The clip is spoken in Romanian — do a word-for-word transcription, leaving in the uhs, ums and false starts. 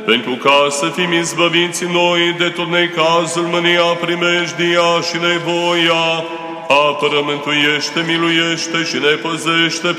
pentru ca să fim izbăviți noi de tot necazul, mânia, primejdia și nevoia. Apără, mântuiește, miluiește și ne păzește